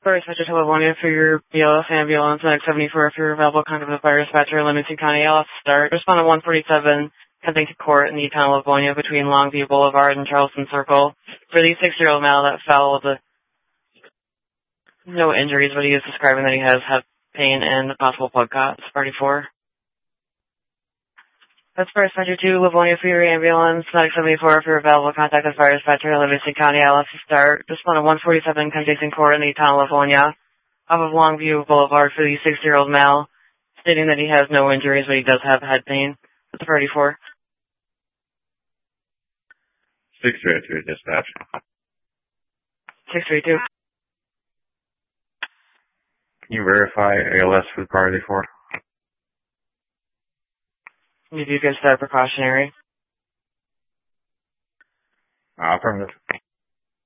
First, Metro to Livonia for your BLS ambulance, Medic 74 if you're available, contact the fire dispatcher in Livingston County. I'll start. Respond to 147, Kensington Court in the town of Livonia between Longview Boulevard and Charleston Circle. For the 6-year-old male that fell with no injuries, but he is describing that he has had pain and possible blood clots. 34. That's first, Metro to Livonia for your ambulance, Medic 74 if you're available, contact the fire dispatcher in Livingston County. I'll start. Respond to 147, Kensington Court in the town of Livonia, off of Longview Boulevard for the 6-year-old male, stating that he has no injuries, but he does have head pain. That's 34. 632 dispatch. 632. Can you verify ALS for the priority 4? If you could start precautionary. Affirmative.